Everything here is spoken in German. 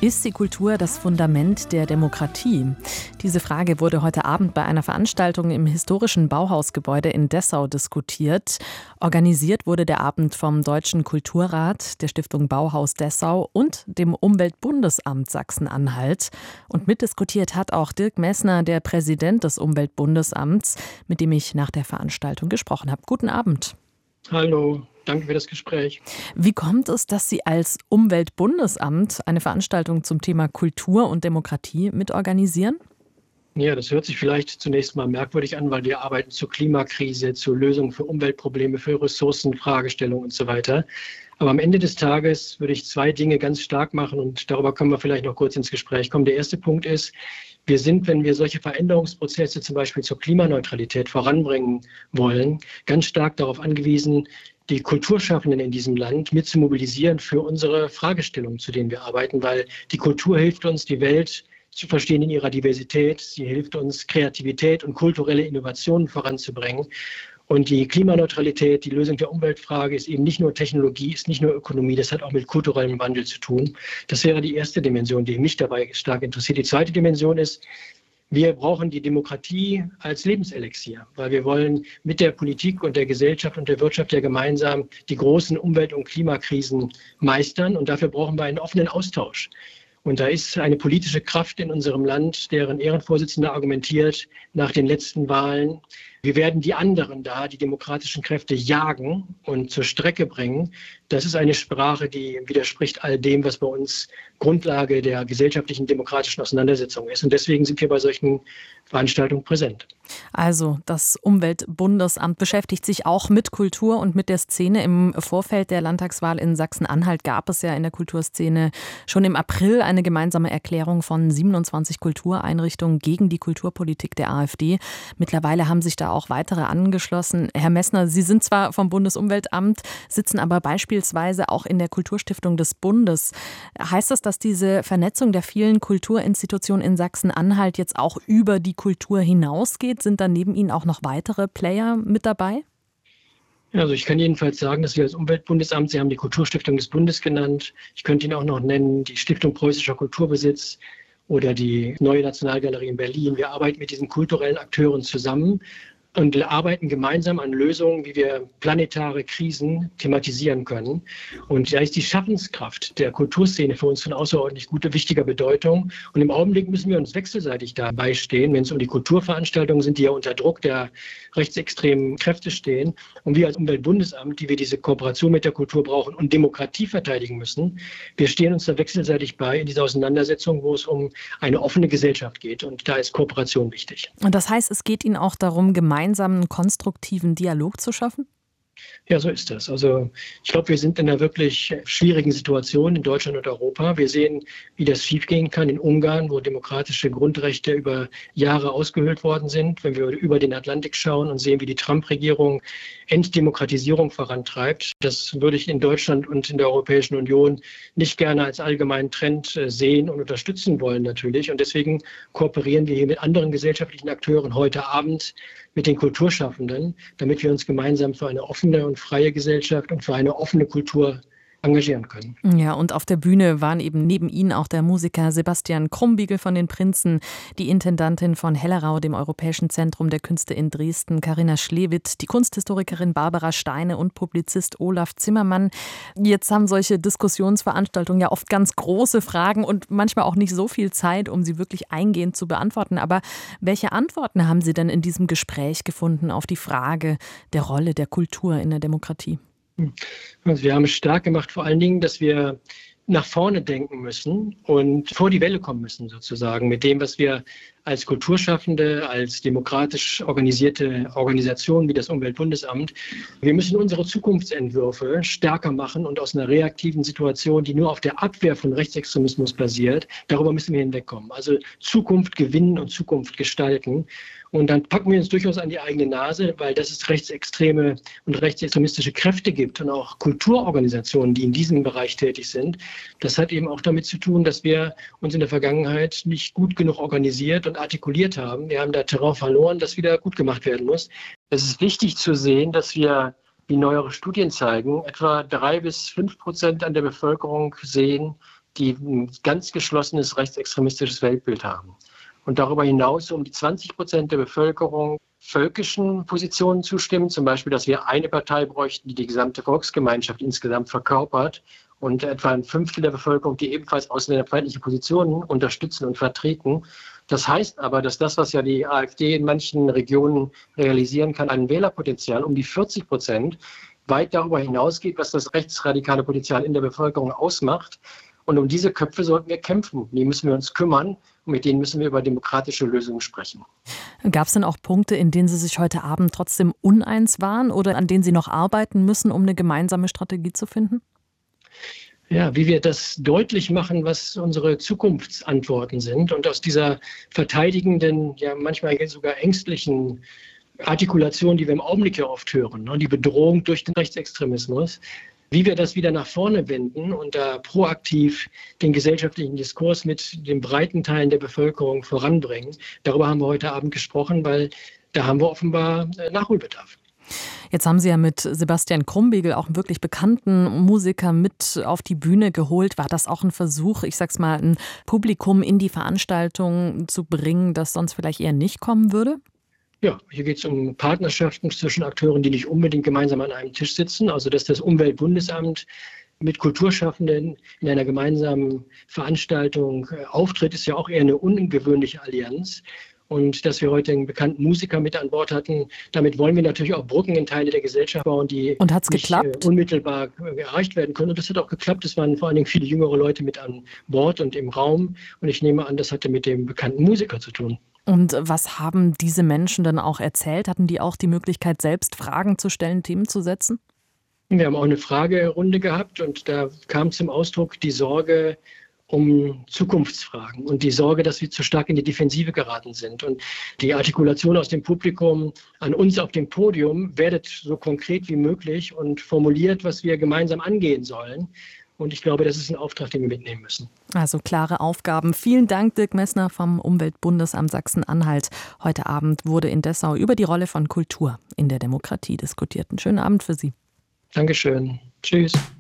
Ist die Kultur das Fundament der Demokratie? Diese Frage wurde heute Abend bei einer Veranstaltung im historischen Bauhausgebäude in Dessau diskutiert. Organisiert wurde der Abend vom Deutschen Kulturrat, der Stiftung Bauhaus Dessau und dem Umweltbundesamt Sachsen-Anhalt. Und mitdiskutiert hat auch Dirk Messner, der Präsident des Umweltbundesamts, mit dem ich nach der Veranstaltung gesprochen habe. Guten Abend. Hallo, danke für das Gespräch. Wie kommt es, dass Sie als Umweltbundesamt eine Veranstaltung zum Thema Kultur und Demokratie mitorganisieren? Ja, das hört sich vielleicht zunächst mal merkwürdig an, weil wir arbeiten zur Klimakrise, zur Lösung für Umweltprobleme, für Ressourcenfragestellungen und so weiter. Aber am Ende des Tages würde ich zwei Dinge ganz stark machen und darüber können wir vielleicht noch kurz ins Gespräch kommen. Der erste Punkt ist, wir sind, wenn wir solche Veränderungsprozesse zum Beispiel zur Klimaneutralität voranbringen wollen, ganz stark darauf angewiesen, die Kulturschaffenden in diesem Land mit zu mobilisieren für unsere Fragestellungen, zu denen wir arbeiten, weil die Kultur hilft uns, die Welt zu verstehen in ihrer Diversität. Sie hilft uns, Kreativität und kulturelle Innovationen voranzubringen. Und die Klimaneutralität, die Lösung der Umweltfrage ist eben nicht nur Technologie, ist nicht nur Ökonomie, das hat auch mit kulturellem Wandel zu tun. Das wäre die erste Dimension, die mich dabei stark interessiert. Die zweite Dimension ist, wir brauchen die Demokratie als Lebenselixier, weil wir wollen mit der Politik und der Gesellschaft und der Wirtschaft ja gemeinsam die großen Umwelt- und Klimakrisen meistern. Und dafür brauchen wir einen offenen Austausch. Und da ist eine politische Kraft in unserem Land, deren Ehrenvorsitzender argumentiert nach den letzten Wahlen, wir werden die anderen da, die demokratischen Kräfte jagen und zur Strecke bringen. Das ist eine Sprache, die widerspricht all dem, was bei uns Grundlage der gesellschaftlichen demokratischen Auseinandersetzung ist. Und deswegen sind wir bei solchen Veranstaltungen präsent. Also das Umweltbundesamt beschäftigt sich auch mit Kultur und mit der Szene. Im Vorfeld der Landtagswahl in Sachsen-Anhalt gab es ja in der Kulturszene schon im April eine gemeinsame Erklärung von 27 Kultureinrichtungen gegen die Kulturpolitik der AfD. Mittlerweile haben sich da auch weitere angeschlossen. Herr Messner, Sie sind zwar vom Bundesumweltamt, sitzen aber beispielsweise auch in der Kulturstiftung des Bundes. Heißt das, dass diese Vernetzung der vielen Kulturinstitutionen in Sachsen-Anhalt jetzt auch über die Kultur hinausgeht? Sind da neben Ihnen auch noch weitere Player mit dabei? Also ich kann jedenfalls sagen, dass wir als Umweltbundesamt, Sie haben die Kulturstiftung des Bundes genannt, ich könnte Ihnen auch noch nennen, die Stiftung Preußischer Kulturbesitz oder die Neue Nationalgalerie in Berlin. Wir arbeiten mit diesen kulturellen Akteuren zusammen und arbeiten gemeinsam an Lösungen, wie wir planetare Krisen thematisieren können. Und da ist die Schaffenskraft der Kulturszene für uns von außerordentlich guter, wichtiger Bedeutung. Und im Augenblick müssen wir uns wechselseitig dabei stehen, wenn es um die Kulturveranstaltungen sind, die ja unter Druck der rechtsextremen Kräfte stehen. Und wir als Umweltbundesamt, die wir diese Kooperation mit der Kultur brauchen und Demokratie verteidigen müssen, wir stehen uns da wechselseitig bei in dieser Auseinandersetzung, wo es um eine offene Gesellschaft geht. Und da ist Kooperation wichtig. Und das heißt, es geht Ihnen auch darum, gemeinsamen konstruktiven Dialog zu schaffen? Ja, so ist das. Also ich glaube, wir sind in einer wirklich schwierigen Situation in Deutschland und Europa. Wir sehen, wie das schiefgehen kann in Ungarn, wo demokratische Grundrechte über Jahre ausgehöhlt worden sind. Wenn wir über den Atlantik schauen und sehen, wie die Trump-Regierung Entdemokratisierung vorantreibt, das würde ich in Deutschland und in der Europäischen Union nicht gerne als allgemeinen Trend sehen und unterstützen wollen natürlich. Und deswegen kooperieren wir hier mit anderen gesellschaftlichen Akteuren heute Abend mit den Kulturschaffenden, damit wir uns gemeinsam für eine offene und freie Gesellschaft und für eine offene Kultur engagieren können. Ja, und auf der Bühne waren eben neben Ihnen auch der Musiker Sebastian Krumbiegel von den Prinzen, die Intendantin von Hellerau, dem Europäischen Zentrum der Künste in Dresden, Carina Schlewitt, die Kunsthistorikerin Barbara Steine und Publizist Olaf Zimmermann. Jetzt haben solche Diskussionsveranstaltungen ja oft ganz große Fragen und manchmal auch nicht so viel Zeit, um sie wirklich eingehend zu beantworten. Aber welche Antworten haben Sie denn in diesem Gespräch gefunden auf die Frage der Rolle der Kultur in der Demokratie? Also wir haben es stark gemacht, vor allen Dingen, dass wir nach vorne denken müssen und vor die Welle kommen müssen sozusagen mit dem, was wir als Kulturschaffende, als demokratisch organisierte Organisation wie das Umweltbundesamt, wir müssen unsere Zukunftsentwürfe stärker machen und aus einer reaktiven Situation, die nur auf der Abwehr von Rechtsextremismus basiert, darüber müssen wir hinwegkommen. Also Zukunft gewinnen und Zukunft gestalten. Und dann packen wir uns durchaus an die eigene Nase, weil dass es rechtsextreme und rechtsextremistische Kräfte gibt und auch Kulturorganisationen, die in diesem Bereich tätig sind. Das hat eben auch damit zu tun, dass wir uns in der Vergangenheit nicht gut genug organisiert und artikuliert haben. Wir haben da Terrain verloren, das wieder gut gemacht werden muss. Es ist wichtig zu sehen, dass wir, wie neuere Studien zeigen, etwa 3-5% an der Bevölkerung sehen, die ein ganz geschlossenes rechtsextremistisches Weltbild haben. Und darüber hinaus um die 20% der Bevölkerung völkischen Positionen zustimmen, zum Beispiel, dass wir eine Partei bräuchten, die die gesamte Volksgemeinschaft insgesamt verkörpert, und etwa ein Fünftel der Bevölkerung, die ebenfalls ausländerfeindliche Positionen unterstützen und vertreten. Das heißt aber, dass das, was ja die AfD in manchen Regionen realisieren kann, ein Wählerpotenzial um die 40%, weit darüber hinausgeht, was das rechtsradikale Potenzial in der Bevölkerung ausmacht. Und um diese Köpfe sollten wir kämpfen. Die müssen wir uns kümmern und mit denen müssen wir über demokratische Lösungen sprechen. Gab es denn auch Punkte, in denen Sie sich heute Abend trotzdem uneins waren oder an denen Sie noch arbeiten müssen, um eine gemeinsame Strategie zu finden? Ja, wie wir das deutlich machen, was unsere Zukunftsantworten sind und aus dieser verteidigenden, ja manchmal sogar ängstlichen Artikulation, die wir im Augenblick ja oft hören, die Bedrohung durch den Rechtsextremismus, wie wir das wieder nach vorne wenden und da proaktiv den gesellschaftlichen Diskurs mit den breiten Teilen der Bevölkerung voranbringen. Darüber haben wir heute Abend gesprochen, weil da haben wir offenbar Nachholbedarf. Jetzt haben Sie ja mit Sebastian Krumbiegel auch einen wirklich bekannten Musiker mit auf die Bühne geholt. War das auch ein Versuch, ich sag's mal, ein Publikum in die Veranstaltung zu bringen, das sonst vielleicht eher nicht kommen würde? Ja, hier geht es um Partnerschaften zwischen Akteuren, die nicht unbedingt gemeinsam an einem Tisch sitzen. Also dass das Umweltbundesamt mit Kulturschaffenden in einer gemeinsamen Veranstaltung auftritt, ist ja auch eher eine ungewöhnliche Allianz. Und dass wir heute einen bekannten Musiker mit an Bord hatten, damit wollen wir natürlich auch Brücken in Teile der Gesellschaft bauen, die nicht unmittelbar erreicht werden können. Und das hat auch geklappt. Es waren vor allen Dingen viele jüngere Leute mit an Bord und im Raum. Und ich nehme an, das hatte mit dem bekannten Musiker zu tun. Und was haben diese Menschen dann auch erzählt? Hatten die auch die Möglichkeit, selbst Fragen zu stellen, Themen zu setzen? Wir haben auch eine Fragerunde gehabt und da kam zum Ausdruck die Sorge um Zukunftsfragen und die Sorge, dass wir zu stark in die Defensive geraten sind. Und die Artikulation aus dem Publikum an uns auf dem Podium werdet so konkret wie möglich und formuliert, was wir gemeinsam angehen sollen. Und ich glaube, das ist ein Auftrag, den wir mitnehmen müssen. Also klare Aufgaben. Vielen Dank, Dirk Messner vom Umweltbundesamt Sachsen-Anhalt. Heute Abend wurde in Dessau über die Rolle von Kultur in der Demokratie diskutiert. Einen schönen Abend für Sie. Dankeschön. Tschüss.